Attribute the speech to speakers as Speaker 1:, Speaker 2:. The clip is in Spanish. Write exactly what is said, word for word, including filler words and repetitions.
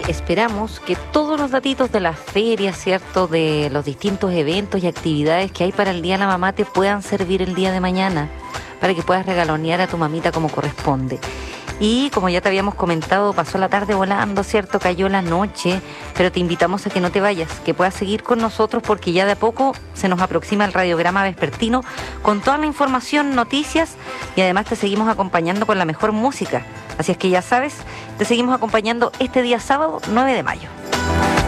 Speaker 1: esperamos que todos los datitos de las ferias, ¿cierto?, de los distintos eventos y actividades que hay para el Día de la Mamá te puedan servir el día de mañana, para que puedas regalonear a tu mamita como corresponde. Y como ya te habíamos comentado, pasó la tarde volando, ¿cierto?, cayó la noche, pero te invitamos a que no te vayas, que puedas seguir con nosotros porque ya de a poco se nos aproxima el radiograma vespertino con toda la información, noticias, y además te seguimos acompañando con la mejor música. Así es que ya sabes, te seguimos acompañando este día sábado nueve de mayo.